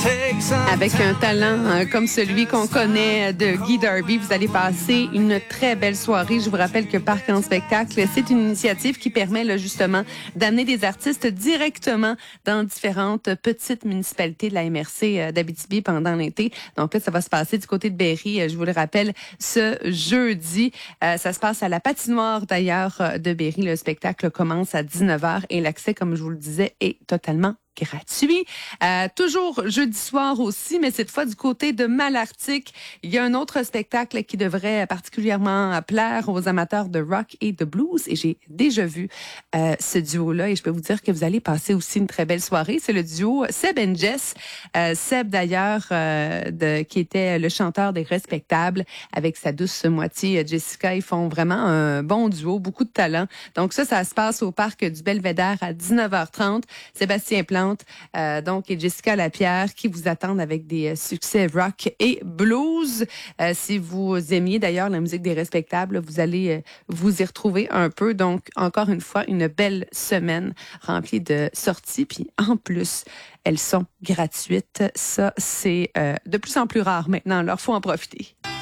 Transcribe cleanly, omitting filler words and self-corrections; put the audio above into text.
Avec un talent comme celui qu'on connaît de Guy Darby, vous allez passer une très belle soirée. Je vous rappelle que Parc en spectacle, c'est une initiative qui permet là, justement d'amener des artistes directement dans différentes petites municipalités de la MRC d'Abitibi pendant l'été. Donc là, ça va se passer du côté de Berry, je vous le rappelle, ce jeudi. Ça se passe à la patinoire d'ailleurs de Berry. Le spectacle commence à 19h et l'accès, comme je vous le disais, est totalement gratuit. Toujours jeudi soir aussi, mais cette fois du côté de Malartic, il y a un autre spectacle qui devrait particulièrement plaire aux amateurs de rock et de blues. Et j'ai déjà vu ce duo-là et je peux vous dire que vous allez passer aussi une très belle soirée. C'est le duo Seb and Jess. Seb d'ailleurs, qui était le chanteur des Respectables avec sa douce moitié Jessica. Ils font vraiment un bon duo, beaucoup de talent. Donc ça se passe au parc du Belvédère à 19h30. Sébastien Plante donc et Jessica Lapierre qui vous attendent avec des succès rock et blues. Si vous aimiez d'ailleurs la musique des Respectables, vous allez vous y retrouver un peu. Donc, encore une fois, une belle semaine remplie de sorties. Puis en plus, elles sont gratuites. Ça, c'est de plus en plus rare maintenant. Alors, faut en profiter.